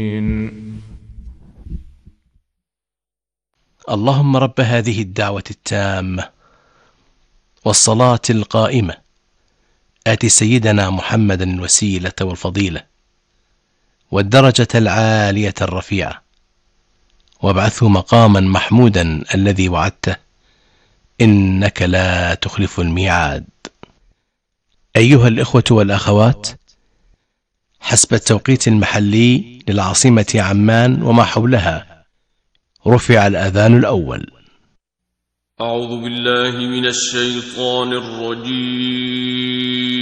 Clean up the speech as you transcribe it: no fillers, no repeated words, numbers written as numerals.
اللهم رب هذه الدعوة التامة والصلاة القائمة آت سيدنا محمدا الوسيلة والفضيلة والدرجة العالية الرفيعة وابعثه مقاما محمودا الذي وعدته إنك لا تخلف الميعاد. أيها الإخوة والأخوات، حسب التوقيت المحلي للعاصمة عمان وما حولها رفع الأذان الأول. أعوذ بالله من الشيطان الرجيم.